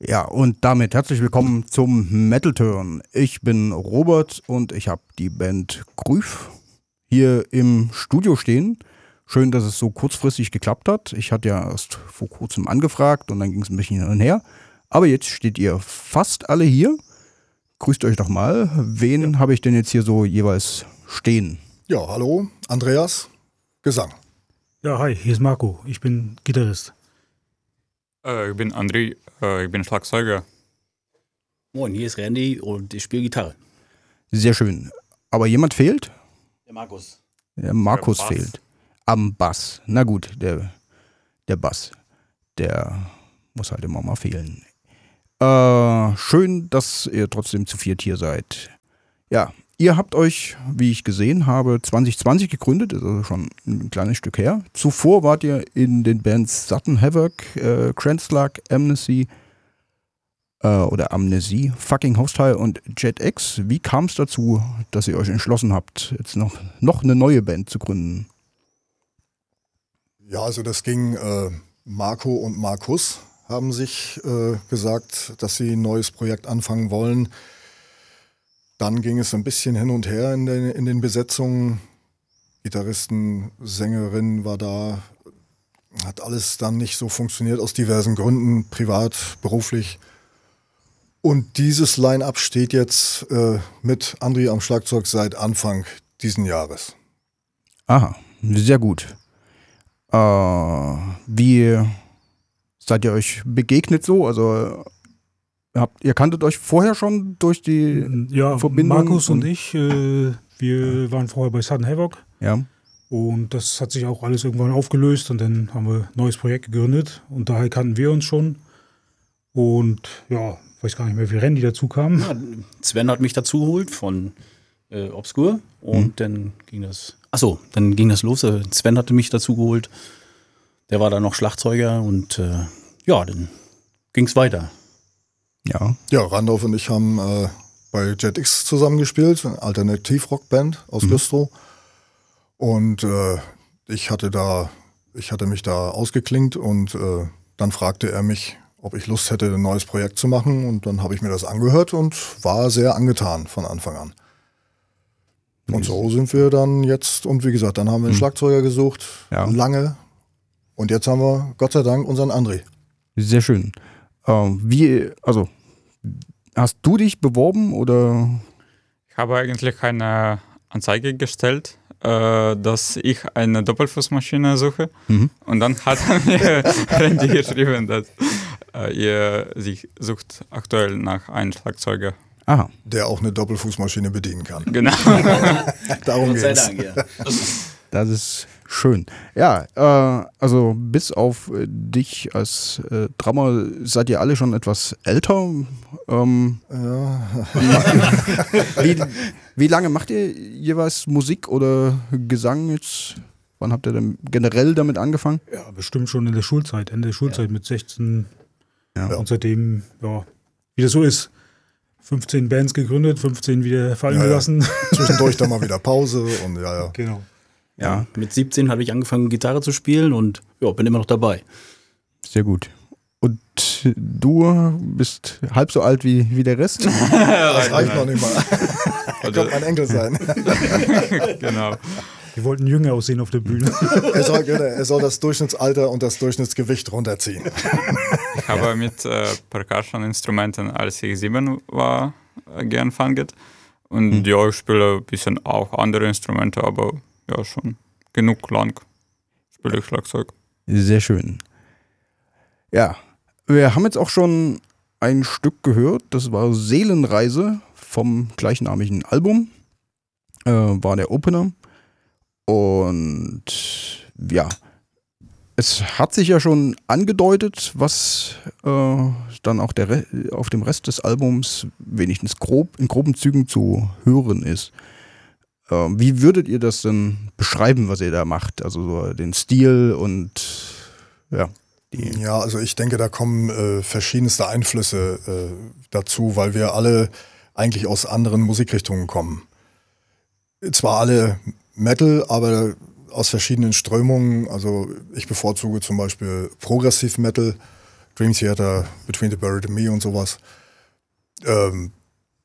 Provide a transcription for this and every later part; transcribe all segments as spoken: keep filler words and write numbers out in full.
Ja, und damit herzlich willkommen zum Metal Turn. Ich bin Robert und ich habe die Band Grüf hier im Studio stehen. Schön, dass es so kurzfristig geklappt hat. Ich hatte ja erst vor kurzem angefragt und dann ging es ein bisschen hin und her. Aber jetzt steht ihr fast alle hier. Grüßt euch doch mal. Wen ja. habe ich denn jetzt hier so jeweils stehen? Ja, hallo, Andreas, Gesang. Ja, hi, hier ist Marco, ich bin Gitarrist. Äh, ich bin André, äh, ich bin Schlagzeuger. Moin, hier ist Randy und ich spiele Gitarre. Sehr schön. Aber jemand fehlt? Der Markus. Der Markus Der fehlt. Am Bass. Na gut, der, der Bass. Der muss halt immer mal fehlen. Äh, schön, dass ihr trotzdem zu viert hier seid. Ja, ihr habt euch, wie ich gesehen habe, zwanzig zwanzig gegründet, ist also schon ein kleines Stück her. Zuvor wart ihr in den Bands Sudden Havoc, äh, Kranzlak, Amnesty äh, oder Amnesie, Fucking Hostile und Jet X. Wie kam es dazu, dass ihr euch entschlossen habt, jetzt noch, noch eine neue Band zu gründen? Ja, also das ging, äh, Marco und Markus haben sich äh, gesagt, dass sie ein neues Projekt anfangen wollen. Dann ging es ein bisschen hin und her in den, in den Besetzungen. Gitarristen, Sängerin war da. Hat alles dann nicht so funktioniert aus diversen Gründen, privat, beruflich. Und dieses Line-Up steht jetzt äh, mit André am Schlagzeug seit Anfang diesen Jahres. Aha, sehr gut. Äh, wie seid ihr euch begegnet so? Also habt, ihr kanntet euch vorher schon durch die ja, Verbindung? Markus und, und ich, äh, wir ja. waren vorher bei Sudden Havoc. Ja. Und das hat sich auch alles irgendwann aufgelöst und dann haben wir ein neues Projekt gegründet und daher kannten wir uns schon. Und ja, weiß gar nicht mehr, wie Randy dazu kam. Ja, Sven hat mich dazu geholt von äh, Obscure und mhm. dann ging das, achso, dann ging das los. Sven hatte mich dazu geholt. Der war dann noch Schlagzeuger und äh, ja, dann ging es weiter. Ja. Ja, Randolph und ich haben äh, bei Jet X zusammengespielt, eine Alternativ-Rock-Band aus mhm. Güstrow. Und äh, ich hatte da, ich hatte mich da ausgeklinkt und äh, dann fragte er mich, ob ich Lust hätte, ein neues Projekt zu machen. Und dann habe ich mir das angehört und war sehr angetan von Anfang an. Und so sind wir dann jetzt, und wie gesagt, dann haben wir einen mhm. Schlagzeuger gesucht, ja. lange. Und jetzt haben wir, Gott sei Dank, unseren André. Sehr schön. Ähm, wie, also, hast du dich beworben oder? Ich habe eigentlich eine Anzeige gestellt, äh, dass ich eine Doppelfußmaschine suche. Mhm. Und dann hat mir Randy geschrieben, dass äh, ihr sich sucht aktuell nach einem Schlagzeuger. Aha. Der auch eine Doppelfußmaschine bedienen kann. Genau. Darum Gott sei geht's. Dank, ja. Das ist schön. Ja, äh, also bis auf äh, dich als äh, Drummer seid ihr alle schon etwas älter. Ähm, ja. wie, wie lange macht ihr jeweils Musik oder Gesang jetzt? Wann habt ihr denn generell damit angefangen? Ja, bestimmt schon in der Schulzeit, Ende der Schulzeit ja. mit sechzehn. Ja. Und seitdem, ja, wie das so ist. fünfzehn Bands gegründet, fünfzehn wieder fallen ja, gelassen. Ja. Zwischendurch dann mal wieder Pause und ja, ja. Genau. Ja. Mit siebzehn habe ich angefangen, Gitarre zu spielen und ja, bin immer noch dabei. Sehr gut. Und du bist halb so alt wie, wie der Rest? Das reicht noch nicht mal. Er könnte mein Enkel sein. Genau. Wir wollten jünger aussehen auf der Bühne. Er soll, er soll das Durchschnittsalter und das Durchschnittsgewicht runterziehen. Ich habe mit äh, Percussion-Instrumenten, als ich sieben war, äh, gefangen. Und mhm. ja, ich spiele ein bisschen auch andere Instrumente, aber ja, schon genug lang spiele ich Schlagzeug. Sehr schön. Ja, wir haben jetzt auch schon ein Stück gehört, das war Seelenreise vom gleichnamigen Album, äh, war der Opener. Und ja, es hat sich ja schon angedeutet, was äh, dann auch der Re- auf dem Rest des Albums wenigstens grob in groben Zügen zu hören ist. Äh, wie würdet ihr das denn beschreiben, was ihr da macht? Also so den Stil und ja. Die ja, also ich denke, da kommen äh, verschiedenste Einflüsse äh, dazu, weil wir alle eigentlich aus anderen Musikrichtungen kommen. Zwar alle Metal, aber aus verschiedenen Strömungen. Also ich bevorzuge zum Beispiel Progressive Metal, Dream Theater, Between the Buried and Me und sowas. Ähm,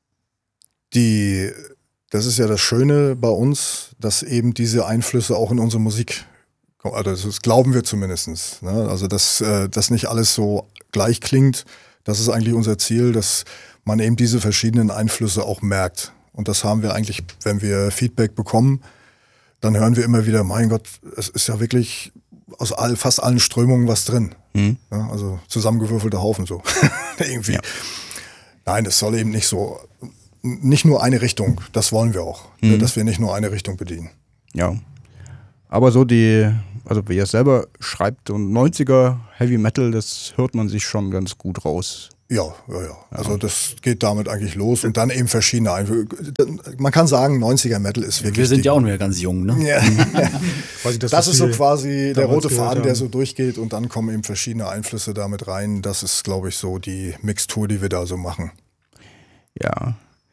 die, das ist ja das Schöne bei uns, dass eben diese Einflüsse auch in unsere Musik kommen. Also das glauben wir zumindest. Ne? Also dass äh, das nicht alles so gleich klingt, das ist eigentlich unser Ziel, dass man eben diese verschiedenen Einflüsse auch merkt. Und das haben wir eigentlich, wenn wir Feedback bekommen, dann hören wir immer wieder, mein Gott, es ist ja wirklich aus all, fast allen Strömungen was drin. Mhm. Ja, also zusammengewürfelter Haufen so. Irgendwie. Ja. Nein, es soll eben nicht so, nicht nur eine Richtung, das wollen wir auch, mhm. ne, dass wir nicht nur eine Richtung bedienen. Ja, aber so die, also wie ihr es selber schreibt, und neunziger Heavy Metal, das hört man sich schon ganz gut raus. Ja, ja, ja. Also das geht damit eigentlich los und dann eben verschiedene Einflüsse. Man kann sagen, neunziger Metal ist wirklich... Wir sind ja auch nur ganz jung, ne? Ja. quasi das, das ist so quasi der rote Faden, der so durchgeht und dann kommen eben verschiedene Einflüsse damit rein. Das ist, glaube ich, so die Mixtur, die wir da so machen. Ja.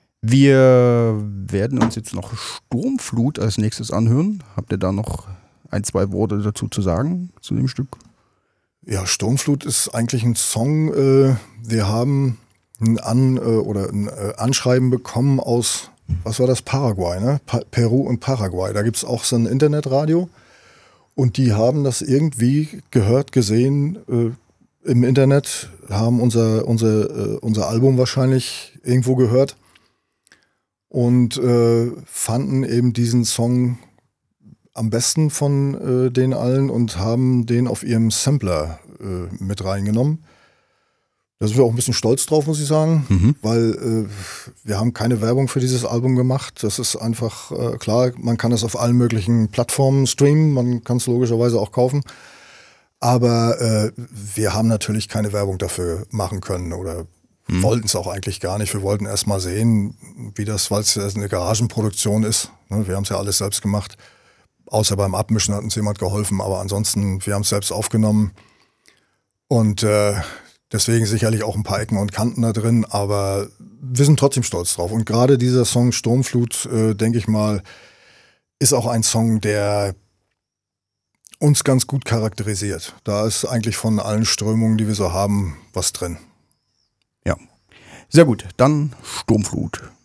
Wir werden uns jetzt noch Sturmflut als nächstes anhören. Habt ihr da noch ein, zwei Worte dazu zu sagen, zu dem Stück? Ja, Sturmflut ist eigentlich ein Song. Äh, wir haben ein, An, äh, oder ein äh, Anschreiben bekommen aus, was war das, Paraguay, ne? Pa- Peru und Paraguay. Da gibt es auch so ein Internetradio. Und die haben das irgendwie gehört, gesehen äh, im Internet, haben unser, unser, äh, unser Album wahrscheinlich irgendwo gehört und äh, fanden eben diesen Song am besten von äh, den allen und haben den auf ihrem Sampler äh, mit reingenommen. Da sind wir auch ein bisschen stolz drauf, muss ich sagen, mhm. weil äh, wir haben keine Werbung für dieses Album gemacht. Das ist einfach äh, klar, man kann es auf allen möglichen Plattformen streamen, man kann es logischerweise auch kaufen. Aber äh, wir haben natürlich keine Werbung dafür machen können oder mhm. wollten es auch eigentlich gar nicht. Wir wollten erst mal sehen, wie das, weil es eine Garagenproduktion ist. Ne? Wir haben es ja alles selbst gemacht. Außer beim Abmischen hat uns jemand geholfen, aber ansonsten, wir haben es selbst aufgenommen und äh, deswegen sicherlich auch ein paar Ecken und Kanten da drin, aber wir sind trotzdem stolz drauf. Und gerade dieser Song Sturmflut, äh, denke ich mal, ist auch ein Song, der uns ganz gut charakterisiert. Da ist eigentlich von allen Strömungen, die wir so haben, was drin. Ja, sehr gut. Dann Sturmflut.